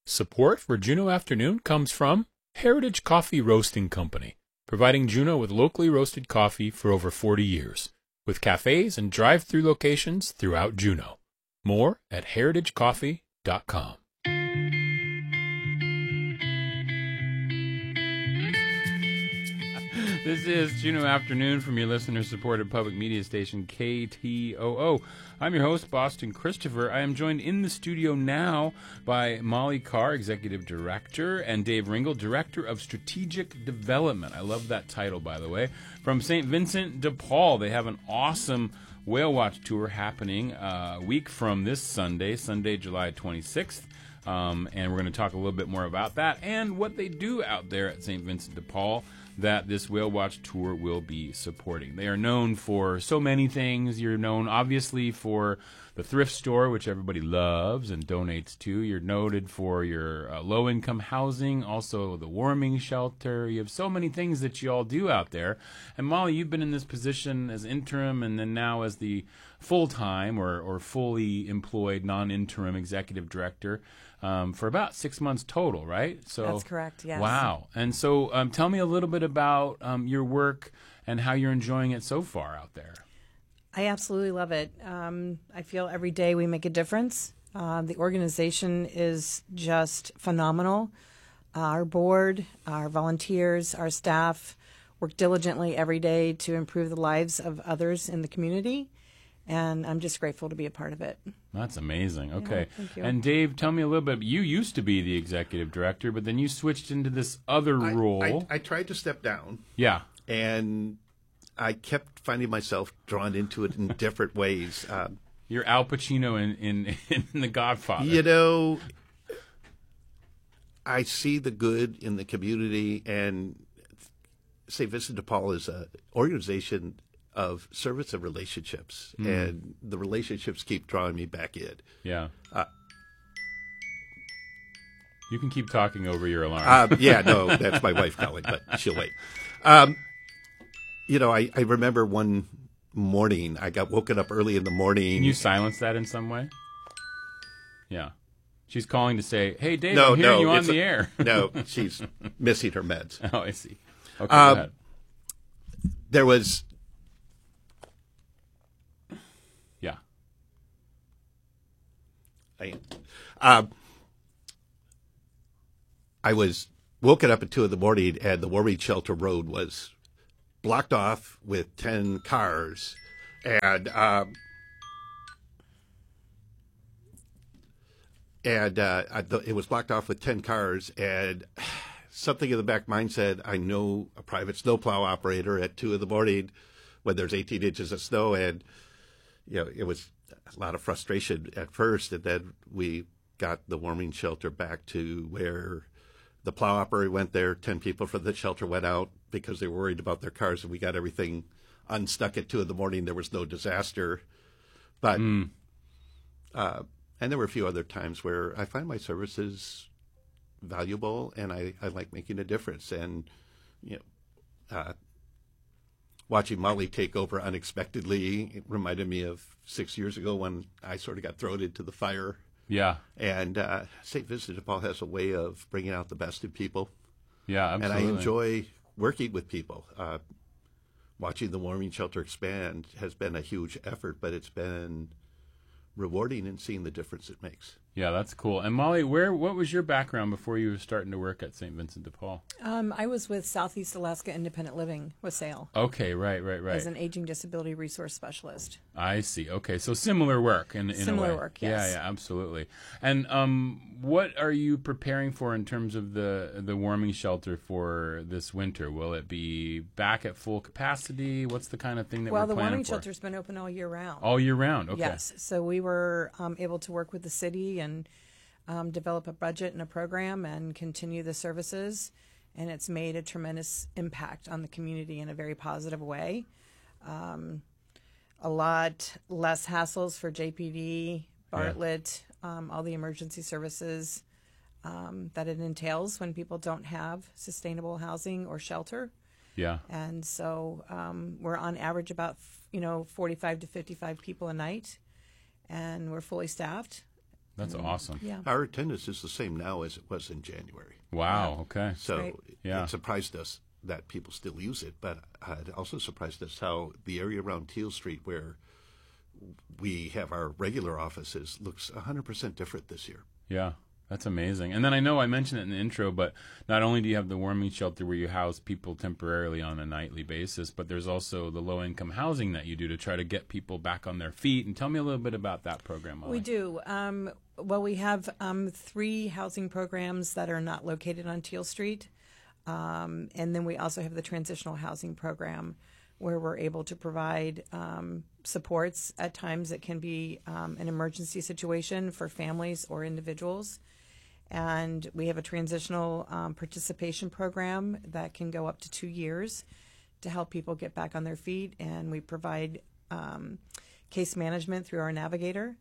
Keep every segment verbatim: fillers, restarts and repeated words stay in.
Support for Juneau Afternoon comes from Heritage Coffee Roasting Company, providing Juneau with locally roasted coffee for over forty years, with cafes and drive-through locations throughout Juneau. More at heritage coffee dot com. This is Juneau Afternoon from your listener-supported public media station, K T O O. I'm your host, Boston Christopher. I am joined in the studio now by Molly Carr, Executive Director, and Dave Ringel, Director of Strategic Development. I love that title, by the way. From Saint Vincent de Paul, they have an awesome whale watch tour happening a week from this Sunday, Sunday, July twenty-sixth. Um, and we're going to talk a little bit more about that and what they do out there at Saint Vincent de Paul that this Whale Watch Tour will be supporting. They are known for so many things. You're known, obviously, for the thrift store, which everybody loves and donates to. You're noted for your uh, low-income housing, also the warming shelter. You have so many things that you all do out there. And Molly, you've been in this position as interim and then now as the full-time or, or fully employed non-interim executive director um, for about six months total, right? So that's correct, yes. Wow. And so um, tell me a little bit about um, your work and how you're enjoying it so far out there. I absolutely love it. Um, I feel every day we make a difference. Uh, the organization is just phenomenal. Our board, our volunteers, our staff work diligently every day to improve the lives of others in the community. And I'm just grateful to be a part of it. That's amazing. Okay. Yeah, thank you. And Dave, tell me a little bit. You used to be the executive director, but then you switched into this other I, role. I, I tried to step down. Yeah. And I kept finding myself drawn into it in different ways. Um, You're Al Pacino in, in, in The Godfather. You know, I see the good in the community, and Saint Vincent de Paul is an organization of service and relationships, mm. and the relationships keep drawing me back in. Yeah. Uh, you can keep talking over your alarm. uh, yeah, no, that's my wife calling, but she'll wait. Um, you know, I, I remember one morning, I got woken up early in the morning. Can you silence that in some way? Yeah. She's calling to say, hey, Dave, no, I'm hearing no, you on a, the air. No, she's missing her meds. Oh, I see. Okay, um, go ahead. There was... Yeah. I, uh, I was woken up at two in the morning, and the warming shelter road was blocked off with ten cars, and um, and uh, I, it was blocked off with ten cars, and something in the back of my mind said, I know a private snowplow operator at two in the morning when there's eighteen inches of snow, and you know, it was a lot of frustration at first, and then we got the warming shelter back to where the plow operator went there. Ten people from the shelter went out because they were worried about their cars, and we got everything unstuck at two in the morning. There was no disaster, but mm. uh, and there were a few other times where I find my services valuable, and I, I like making a difference. And you know, uh, watching Molly take over unexpectedly, it reminded me of six years ago when I sort of got thrown into the fire. Yeah. And uh, Saint Vincent de Paul has a way of bringing out the best in people. Yeah, absolutely. And I enjoy working with people. Uh, watching the warming shelter expand has been a huge effort, but it's been rewarding in seeing the difference it makes. Yeah, that's cool. And Molly, where what was your background before you were starting to work at Saint Vincent de Paul? Um, I was with Southeast Alaska Independent Living with SAIL. Okay, right, right, right. As an aging disability resource specialist. I see. Okay, so similar work in, in similar a way. work, yes. Yeah, yeah, absolutely. And um, what are you preparing for in terms of the the warming shelter for this winter? Will it be back at full capacity? What's the kind of thing that well, we're planning for? Well, the warming shelter's been open all year round. All year round, okay. Yes, so we were um, able to work with the city and um, develop a budget and a program and continue the services, and it's made a tremendous impact on the community in a very positive way. Um, a lot less hassles for J P D, Bartlett, yeah. um, all the emergency services um, that it entails when people don't have sustainable housing or shelter. Yeah. And so um, we're on average about, you know, forty-five to fifty-five people a night, and we're fully staffed. That's awesome. Yeah. Our attendance is the same now as it was in January. Wow. Okay. So Great. Yeah. it surprised us that people still use it, but uh, it also surprised us how the area around Teal Street, where we have our regular offices, looks one hundred percent different this year. Yeah. That's amazing. And then I know I mentioned it in the intro, but not only do you have the warming shelter where you house people temporarily on a nightly basis, but there's also the low-income housing that you do to try to get people back on their feet. And tell me a little bit about that program, Molly. We do. Um, well, we have um, three housing programs that are not located on Teal Street. Um, and then we also have the transitional housing program where we're able to provide um, supports. At times it can be um, an emergency situation for families or individuals. And we have a transitional um, participation program that can go up to two years to help people get back on their feet. And we provide um, case management through our navigator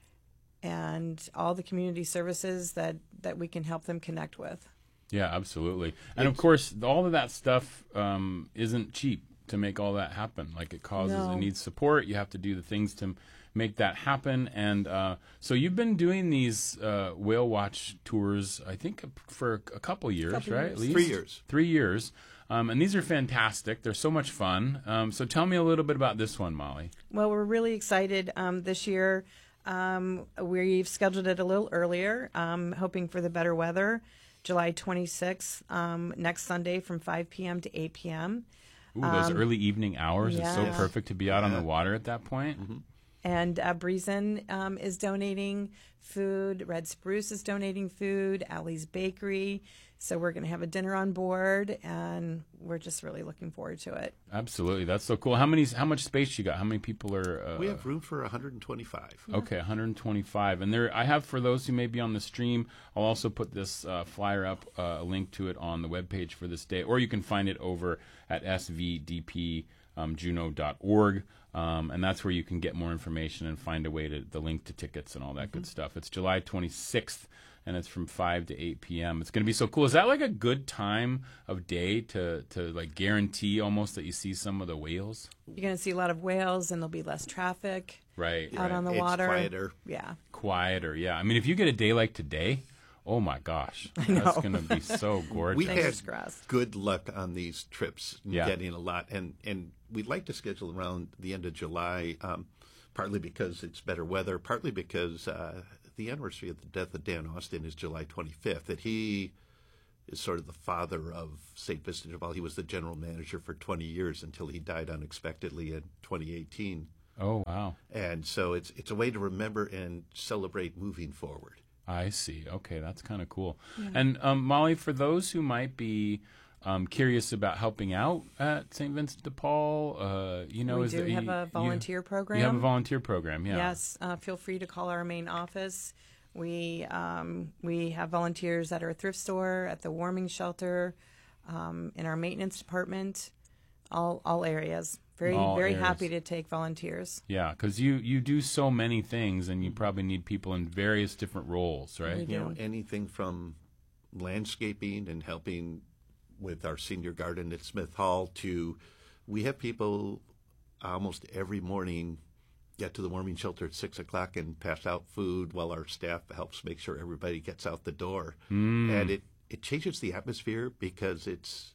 and all the community services that, that we can help them connect with. Yeah, absolutely. And of course, all of that stuff um, isn't cheap to make all that happen. Like it causes, No. it needs support. You have to do the things to make that happen. And uh, so you've been doing these uh, whale watch tours, I think, for a couple years, Couple right? years. At least Three years. Three years. Um, and these are fantastic. They're so much fun. Um, so tell me a little bit about this one, Molly. Well, we're really excited um, this year. Um, we've scheduled it a little earlier, um, hoping for the better weather. July twenty-sixth, um, next Sunday from five p.m. to eight p.m. Ooh, those early evening hours. It's so yeah. perfect to be out on the water at that point. And uh, Breezen um, is donating food. Red Spruce is donating food. Allie's Bakery. So we're going to have a dinner on board, and we're just really looking forward to it. Absolutely. That's so cool. How many? How much space you got? How many people are? Uh, We have room for one hundred twenty-five. Okay, one hundred twenty-five. And there, I have, for those who may be on the stream, I'll also put this uh, flyer up, uh, a link to it on the webpage for this day, or you can find it over at s v d p juneau dot org. Um, and that's where you can get more information and find a way to the link to tickets and all that good stuff. It's July twenty-sixth, and it's from five to eight p.m. It's going to be so cool. Is that like a good time of day to, to like guarantee almost that you see some of the whales? You're going to see a lot of whales, and there'll be less traffic Right. out on the It's water. quieter. Yeah. Quieter, yeah. I mean, if you get a day like today, oh my gosh, that's going to be so gorgeous. We Fingers had crossed. good luck on these trips, Yeah. getting a lot, and and we'd like to schedule around the end of July, um, partly because it's better weather, partly because uh, the anniversary of the death of Dan Austin is July twenty-fifth. That he is sort of the father of Saint Vincent de Paul. He was the general manager for twenty years until he died unexpectedly in twenty eighteen. Oh wow, And so it's it's a way to remember and celebrate moving forward. I see. Okay, that's kind of cool. And um, Molly, for those who might be um, curious about helping out at Saint Vincent de Paul, uh, you know, We is do there, have you, a volunteer you, program. You have a volunteer program, yeah. Yes, uh, feel free to call our main office. We um, we have volunteers at our thrift store, at the warming shelter, um, in our maintenance department, all all areas. Very All very areas. happy to take volunteers. Yeah, because you, you do so many things, and you probably need people in various different roles, right? We You know, Yeah. anything from landscaping and helping with our senior garden at Smith Hall to we have people almost every morning get to the warming shelter at six o'clock and pass out food while our staff helps make sure everybody gets out the door. And it, it changes the atmosphere because it's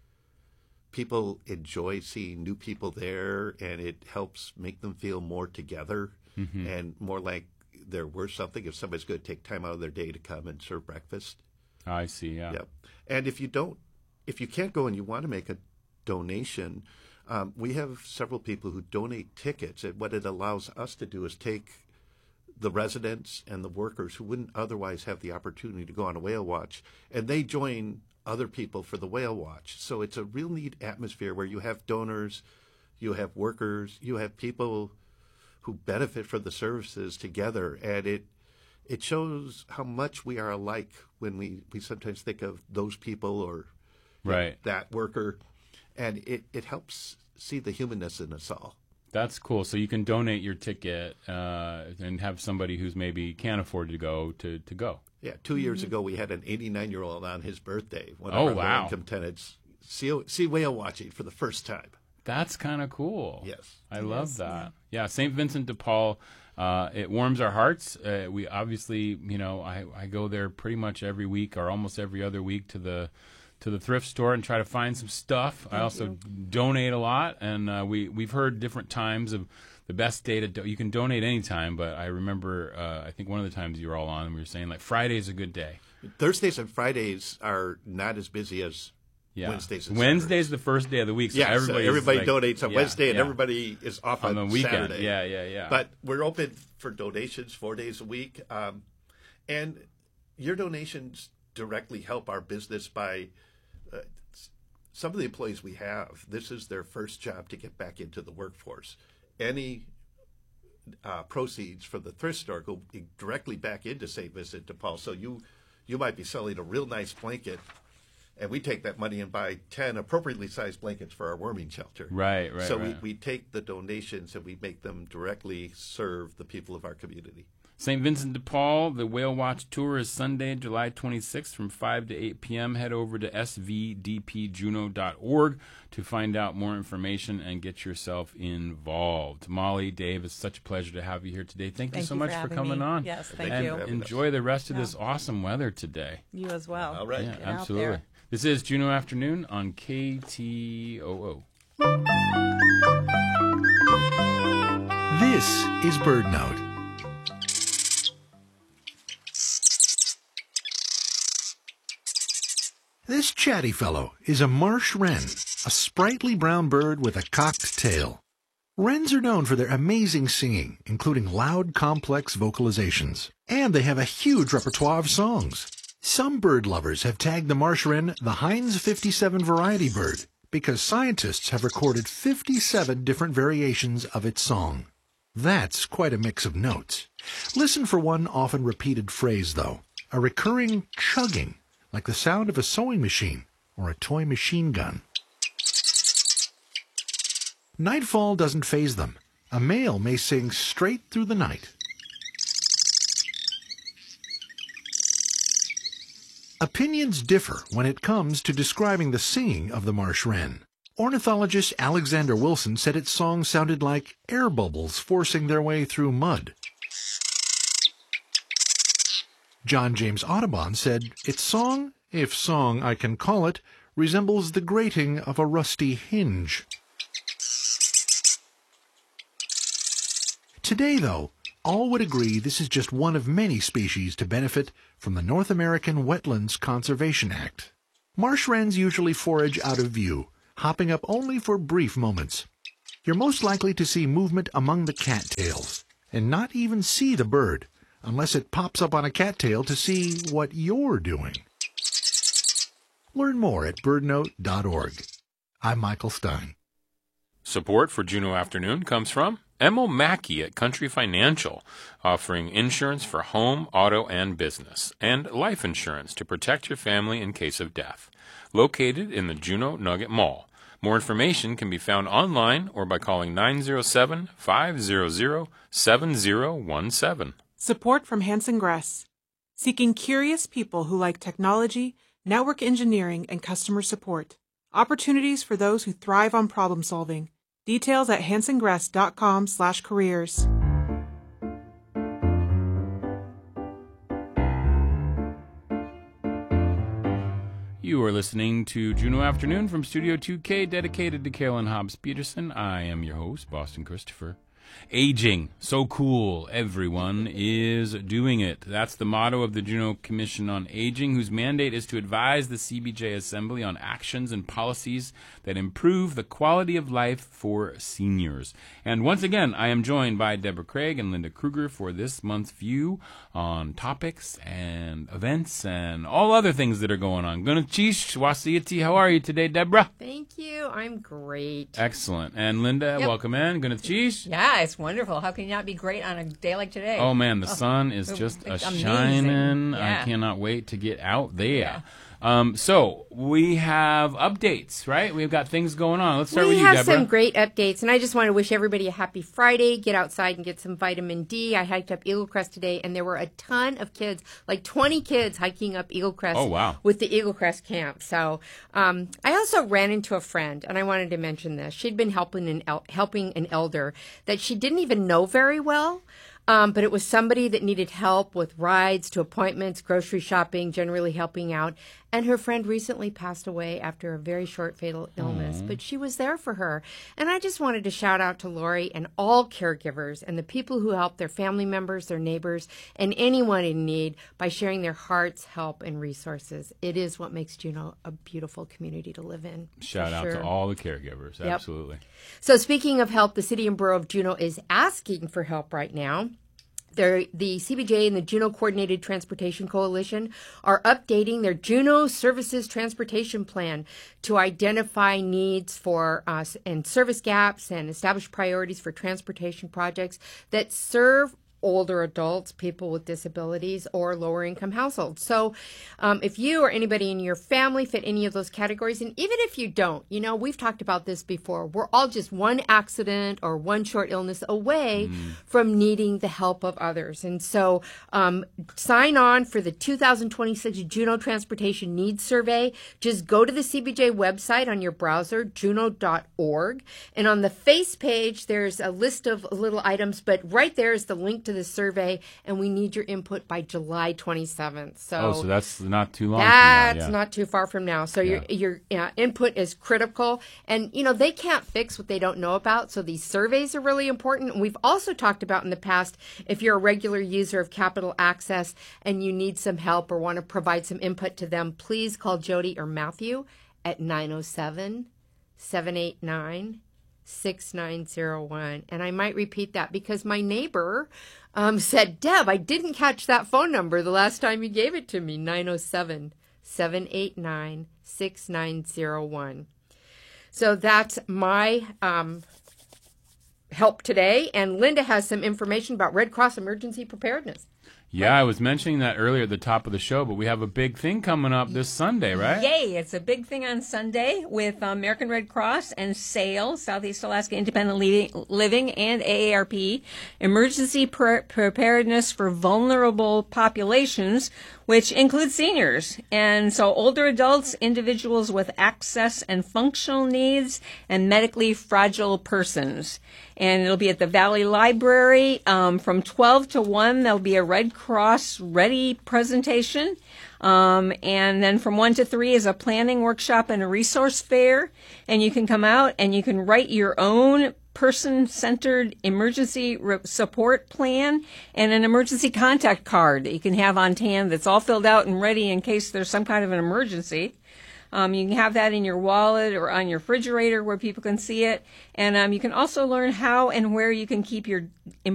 people enjoy seeing new people there, and it helps make them feel more together and more like they're worth something if somebody's going to take time out of their day to come and serve breakfast. I see, yeah. Yep. And if you don't, if you can't go and you want to make a donation, um, we have several people who donate tickets. And what it allows us to do is take the residents and the workers who wouldn't otherwise have the opportunity to go on a whale watch, and they join other people for the whale watch. So it's a real neat atmosphere where you have donors, you have workers, you have people who benefit from the services together, and it it shows how much we are alike when we, we sometimes think of those people or Right. that worker, and it, it helps see the humanness in us all. That's cool. So you can donate your ticket uh, and have somebody who's maybe can't afford to go to, to go. Yeah, two years ago we had an eighty-nine-year-old on his birthday, one of Oh, our wow. low-income tenants, see, see whale watching for the first time. That's kind of cool. Yes. I love is, that. Yeah, Saint Vincent de Paul Uh, it warms our hearts. Uh, we obviously, you know, I, I go there pretty much every week or almost every other week to the to the thrift store and try to find some stuff. Thank I also you. donate a lot, and uh, we we've heard different times of the best day to do- you can donate anytime. But I remember, uh, I think one of the times you were all on, we were saying like Friday's a good day. Thursdays and Fridays are not as busy as Yeah, Wednesdays and Wednesday's Saturdays. the first day of the week. So Yeah, so everybody's everybody like- donates on yeah, Wednesday, and yeah. everybody is off on on, the weekend. Saturday. Yeah, yeah, yeah. But we're open for donations four days a week, um, and your donations directly help our business by uh, some of the employees we have. This is their first job to get back into the workforce. Any uh, proceeds from the thrift store go directly back into Saint Vincent de Paul. So you you might be selling a real nice blanket, and we take that money and buy ten appropriately sized blankets for our worming shelter. Right, right, So right. we, we take the donations and we make them directly serve the people of our community. Saint Vincent de Paul, the Whale Watch Tour is Sunday, July twenty-sixth from five to eight p.m. Head over to s v d p juneau dot org to find out more information and get yourself involved. Molly, Dave, it's such a pleasure to have you here today. Thank, Thank you so you much for for having coming me. on. Yes, thank and you. for having us. enjoy the rest of Yeah. this awesome weather today. You as well. All right. Yeah, Get out absolutely. there. This is Juneau Afternoon on K T O O. This is BirdNote. This chatty fellow is a marsh wren, a sprightly brown bird with a cocked tail. Wrens are known for their amazing singing, including loud, complex vocalizations. And they have a huge repertoire of songs. Some bird lovers have tagged the marsh wren the Heinz fifty-seven variety bird because scientists have recorded fifty-seven different variations of its song. That's quite a mix of notes. Listen for one often repeated phrase, though, a recurring chugging, like the sound of a sewing machine or a toy machine gun. Nightfall doesn't faze them. A male may sing straight through the night. Opinions differ when it comes to describing the singing of the marsh wren. Ornithologist Alexander Wilson said its song sounded like air bubbles forcing their way through mud. John James Audubon said its song, if song I can call it, resembles the grating of a rusty hinge. Today, though, all would agree this is just one of many species to benefit from the North American Wetlands Conservation Act. Marsh wrens usually forage out of view, hopping up only for brief moments. You're most likely to see movement among the cattails, and not even see the bird, unless it pops up on a cattail to see what you're doing. Learn more at bird note dot org. I'm Michael Stein. Support for Juneau Afternoon comes from Emil Mackey at Country Financial, offering insurance for home, auto, and business, and life insurance to protect your family in case of death. Located in the Juneau Nugget Mall. More information can be found online or by calling nine zero seven, five zero zero, seven zero one seven. Support from Hanson Gress, seeking curious people who like technology, network engineering, and customer support. Opportunities for those who thrive on problem solving. Details at hanson gress dot com slash careers. You are listening to Juneau Afternoon from Studio two K, dedicated to Kaylin Hobbs Peterson. I am your host, Boston Christopher. Aging, so cool. Everyone is doing it. That's the motto of the Juneau Commission on Aging, whose mandate is to advise the C B J Assembly on actions and policies that improve the quality of life for seniors. And once again, I am joined by Deborah Craig and Linda Kruger for this month's view on topics and events and all other things that are going on. Gunachish Wasiyati, how are you today, Deborah? Thank you. I'm great. Excellent. And Linda, Yep. welcome in. Gunachish? Yeah, it's wonderful. How can you not be great on a day like today? Oh man, the sun is Oh, just a it's amazing. shining. I Yeah. cannot wait to get out there. Yeah. Um, so we have updates, right? We've got things going on. Let's start we with you, have Deborah. some great updates, and I just want to wish everybody a happy Friday. Get outside and get some vitamin D. I hiked up Eagle Crest today, and there were a ton of kids, like twenty kids hiking up Eagle Crest Oh, wow. with the Eagle Crest camp. So um, I also ran into a friend, and I wanted to mention this. She'd been helping an, el- helping an elder that she didn't even know very well. Um, but it was somebody that needed help with rides to appointments, grocery shopping, generally helping out. And her friend recently passed away after a very short fatal illness, but she was there for her. And I just wanted to shout out to Lori and all caregivers and the people who help their family members, their neighbors, and anyone in need by sharing their hearts, help, and resources. It is what makes Juneau a beautiful community to live in. Shout out sure. to all the caregivers. Yep. Absolutely. So speaking of help, the City and Borough of Juneau is asking for help right now. They're, the C B J and the Juneau Coordinated Transportation Coalition are updating their Juneau Services Transportation Plan to identify needs for us and service gaps and establish priorities for transportation projects that serve older adults, people with disabilities, or lower income households. So um, if you or anybody in your family fit any of those categories, and even if you don't, you know, we've talked about this before, we're all just one accident or one short illness away mm. from needing the help of others. And so um, sign on for the two thousand twenty-six Juneau Transportation Needs Survey. Just go to the C B J website on your browser, juneau dot org. And on the face page, there's a list of little items, but right there is the link to the survey, and we need your input by July twenty-seventh. So, oh, so that's not too long. That's from now, yeah. not too far from now. So yeah. your your uh, input is critical, and you know they can't fix what they don't know about. So these surveys are really important. And we've also talked about in the past, if you're a regular user of Capital Access and you need some help or want to provide some input to them, please call Jody or Matthew at nine oh seven, seven eight nine, six nine zero one. And I might repeat that because my neighbor um, said, Deb, I didn't catch that phone number the last time you gave it to me, nine oh seven, seven eight nine, six nine zero one. So that's my um, help today. And Linda has some information about Red Cross emergency preparedness. Yeah, I was mentioning that earlier at the top of the show, but we have a big thing coming up this Sunday, right? Yay! It's a big thing on Sunday with American Red Cross and S A I L, Southeast Alaska Independent Living, and A A R P, Emergency Pre- Preparedness for Vulnerable Populations, which includes seniors. And so older adults, individuals with access and functional needs, and medically fragile persons. And it'll be at the Valley Library um, from twelve to one. There'll be a Red Cross Ready presentation. Um, and then from one to three is a planning workshop and a resource fair. And you can come out and you can write your own person-centered emergency re- support plan and an emergency contact card that you can have on hand that's all filled out and ready in case there's some kind of an emergency. Um, you can have that in your wallet or on your refrigerator where people can see it. And um, you can also learn how and where you can keep your